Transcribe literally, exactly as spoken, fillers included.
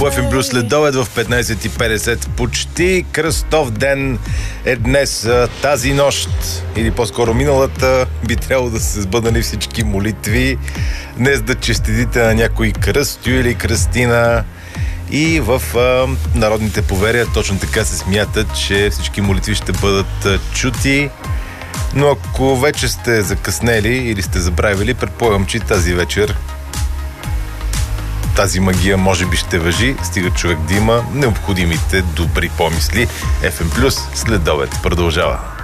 еф ем Плюс следобед в петнайсет и петдесет. Почти кръстов ден е днес. Тази нощ, или по-скоро миналата, би трябвало да се сбъднали всички молитви. Днес да честитите на някой кръстю или кръстина. И в а, народните поверия точно така се смята, че всички молитви ще бъдат а, чути. Но ако вече сте закъснели или сте забравили, предполагам, че тази вечер тази магия може би ще важи, стига човек да има необходимите добри помисли. еф ем Плюс следобед продължава.